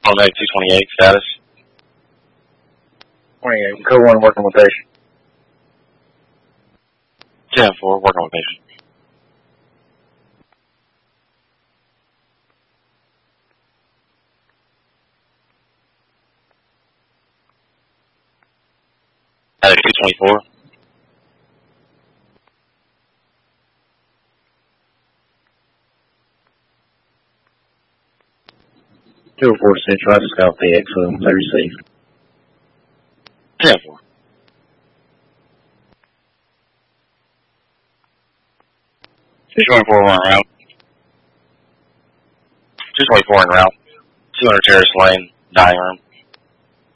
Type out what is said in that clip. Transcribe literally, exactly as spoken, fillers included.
Automatic two twenty-eight, status. twenty-eight, code one, working with patient. ten four, working with patient. Automatic two twenty-four. two oh four Central, I just got off the X with them, they received. ten four. two twenty-four en route. two twenty-four en route. two hundred Terrace Lane, dining room.